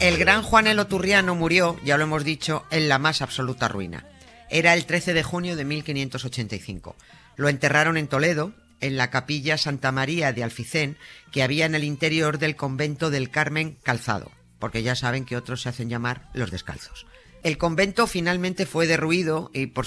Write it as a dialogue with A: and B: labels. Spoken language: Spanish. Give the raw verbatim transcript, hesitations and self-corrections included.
A: El gran Juan el Oturriano murió, ya lo hemos dicho, en la más absoluta ruina. Era el trece de junio de mil quinientos ochenta y cinco. Lo enterraron en Toledo, en la capilla Santa María de Alficén, que había en el interior del convento del Carmen Calzado, porque ya saben que otros se hacen llamar los descalzos. El convento finalmente fue derruido y, por